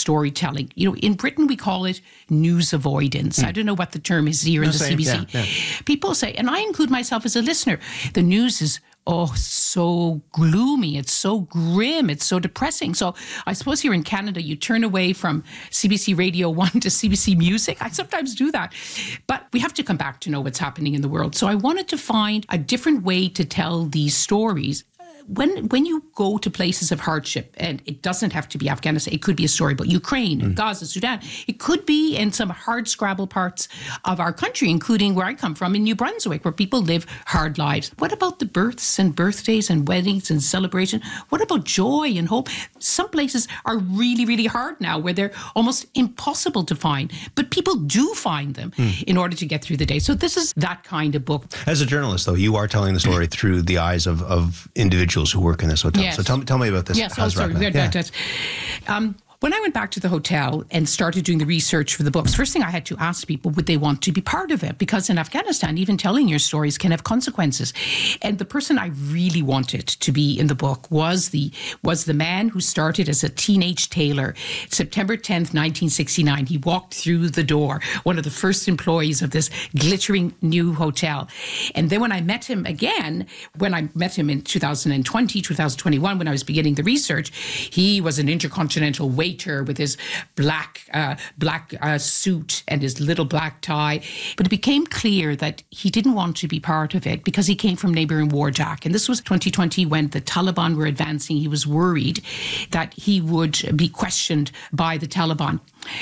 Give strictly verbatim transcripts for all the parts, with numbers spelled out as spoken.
storytelling. You know, in Britain, we call it news avoidance. Mm. I don't know what the term is here in the same. C B C. Yeah, yeah. People say, and I include myself as a listener, the news is oh, so gloomy. It's so grim. It's so depressing. So I suppose here in Canada, you turn away from C B C Radio one to C B C Music. I sometimes do that. But we have to come back to know what's happening in the world. So I wanted to find a different way to tell these stories. When when you go to places of hardship, and it doesn't have to be Afghanistan, it could be a story about Ukraine, mm. Gaza, Sudan. It could be in some hard scrabble parts of our country, including where I come from in New Brunswick, where people live hard lives. What about the births and birthdays and weddings and celebration? What about joy and hope? Some places are really, really hard now, where they're almost impossible to find, but people do find them mm. in order to get through the day. So this is that kind of book. As a journalist, though, you are telling the story through the eyes of, of individuals who work in this hotel. Yes. So tell me, tell me about this. Yes, oh, sorry. Yeah. That, that's, um, when I went back to the hotel and started doing the research for the books, first thing I had to ask people, would they want to be part of it? Because in Afghanistan, even telling your stories can have consequences. And the person I really wanted to be in the book was the was the man who started as a teenage tailor. September tenth, nineteen sixty-nine, he walked through the door, one of the first employees of this glittering new hotel. And then when I met him again, when I met him in two thousand twenty, two thousand twenty-one, when I was beginning the research, he was an intercontinental waiter with his black uh, black uh, suit and his little black tie. But it became clear that he didn't want to be part of it because he came from neighboring Wardak. And this was twenty twenty when the Taliban were advancing. He was worried that he would be questioned by the Taliban.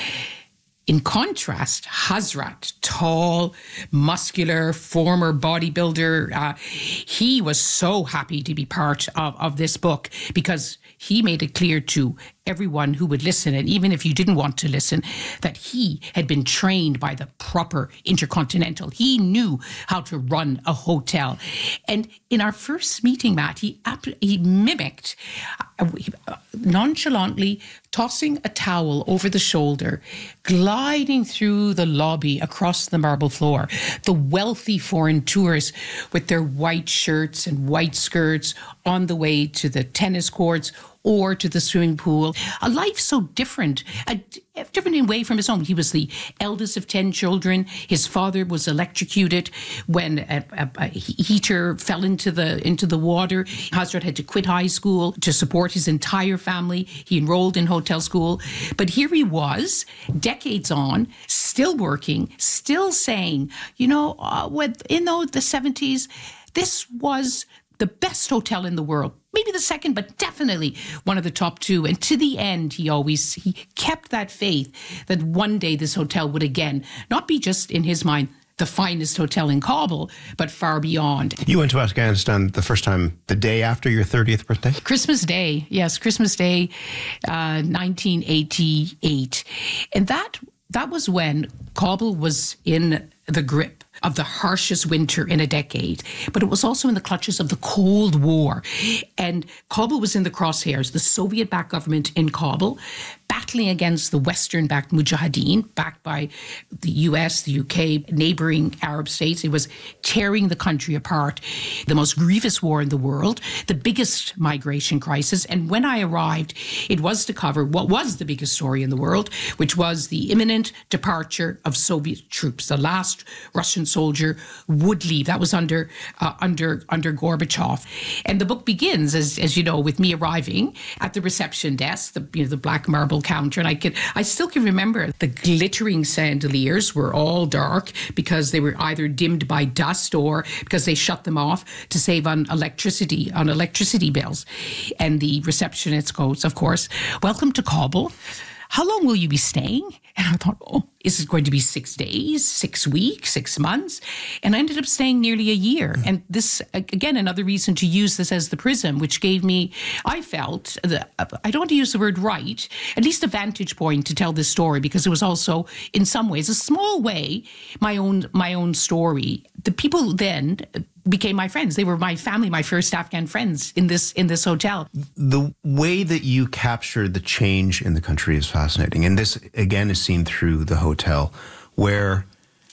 In contrast, Hazrat, tall, muscular, former bodybuilder, uh, he was so happy to be part of, of this book because he made it clear to everyone who would listen, and even if you didn't want to listen, that he had been trained by the proper Intercontinental. He knew how to run a hotel. And in our first meeting, Matt, he, he mimicked, uh, nonchalantly tossing a towel over the shoulder, gliding through the lobby across the marble floor, the wealthy foreign tourists with their white shirts and white skirts on the way to the tennis courts or to the swimming pool. A life so different, a, different in way from his own. He was the eldest of ten children. His father was electrocuted when a, a, a heater fell into the into the water. Hazrat had to quit high school to support his entire family. He enrolled in hotel school. But here he was, decades on, still working, still saying, you know, uh, with, in the, the seventies, this was the best hotel in the world. Maybe the second, but definitely one of the top two. And to the end, he always he kept that faith that one day this hotel would again not be just in his mind the finest hotel in Kabul, but far beyond. You went to Afghanistan the first time the day after your thirtieth birthday? Christmas Day, yes, Christmas Day, uh, nineteen eighty-eight. And that that was when Kabul was in the grip of the harshest winter in a decade, but it was also in the clutches of the Cold War. And Kabul was in the crosshairs, the Soviet-backed government in Kabul, battling against the Western-backed Mujahideen, backed by the U S, the U K, neighboring Arab states. It was tearing the country apart, the most grievous war in the world, the biggest migration crisis. And when I arrived, it was to cover what was the biggest story in the world, which was the imminent departure of Soviet troops. The last Russian soldier would leave. That was under uh, under under Gorbachev. And the book begins, as as you know, with me arriving at the reception desk, the you know the black marble counter, and I could I still can remember the glittering chandeliers were all dark because they were either dimmed by dust or because they shut them off to save on electricity on electricity bills. And the receptionist goes, of course, "Welcome to Kabul. How long will you be staying?" And I thought, oh, is it going to be six days, six weeks, six months? And I ended up staying nearly a year. Mm. And this, again, another reason to use this as the prism, which gave me, I felt, the, I don't want to use the word right, at least a vantage point to tell this story, because it was also, in some ways, a small way, my own my own story. The people then became my friends. They were my family, my first Afghan friends in this in this hotel. The way that you captured the change in the country is fascinating. And this, again, is seen through the hotel, where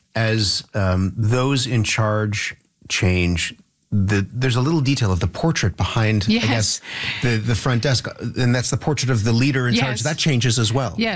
as um, those in charge change, the, there's a little detail of the portrait behind, yes. I guess, the, the front desk. And that's the portrait of the leader in yes. charge. That changes as well. Yes.